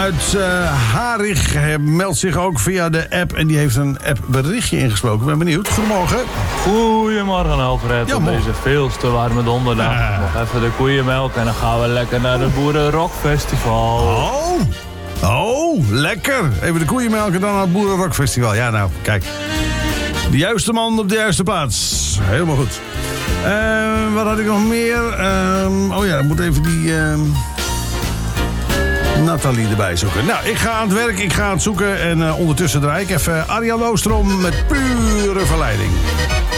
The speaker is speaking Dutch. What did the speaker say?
uit Harig meldt zich ook via de app. En die heeft een appberichtje ingesproken. Ik ben benieuwd. Goedemorgen. Goedemorgen Alfred, Ja, op morgen. deze veel te warme donderdag. Nog even de koeienmelk en dan gaan we lekker naar de Boerenrockfestival. Oh, lekker. Even de koeienmelk en dan naar het Boerenrockfestival. Ja, nou, kijk. De juiste man op de juiste plaats. Helemaal goed. Wat had ik nog meer? Ik moet even die Nathalie erbij zoeken. Nou, ik ga aan het werk, ik ga aan het zoeken. En ondertussen draai ik even Arjan Oostrom met Pure Verleiding.